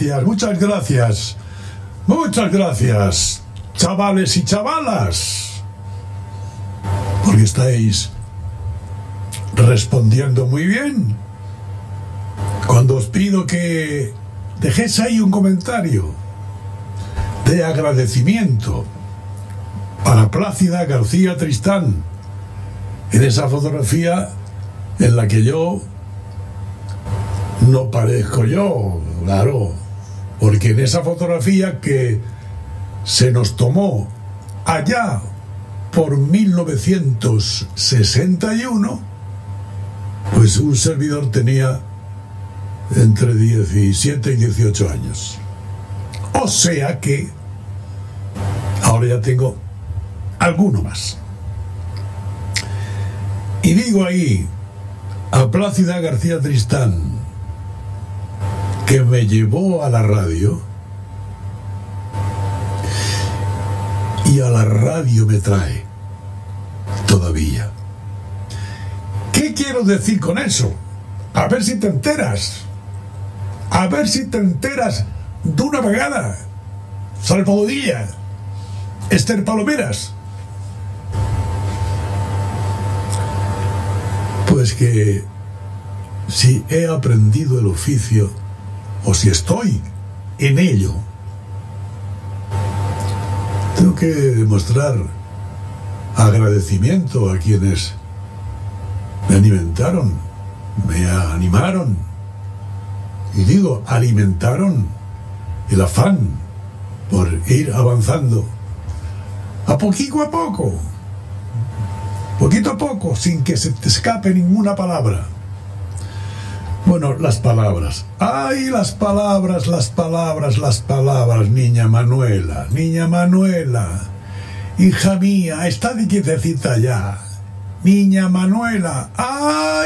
gracias, chavales y chavalas, porque estáis respondiendo muy bien. Cuando os pido que dejéis ahí un comentario de agradecimiento para Plácida García Tristán, en esa fotografía en la que yo no parezco yo, claro, porque en esa fotografía que se nos tomó allá por 1961, pues un servidor tenía entre 17 y 18 años. O sea que ahora ya tengo alguno más. Y digo ahí a Plácida García Tristán, que me llevó a la radio y a la radio me trae todavía. ¿Qué quiero decir con eso? A ver si te enteras. A ver si te enteras de una vegada. Salvadorilla, Esther Palomeras. Pues que si he aprendido el oficio, o si estoy en ello, tengo que demostrar agradecimiento a quienes me alimentaron, me animaron, y digo, alimentaron el afán por ir avanzando a poquito a poco, sin que se te escape ninguna palabra. Bueno, las palabras. ¡Ay, las palabras! Niña Manuela, hija mía, está de quietecita ya. Niña Manuela, ¡ay!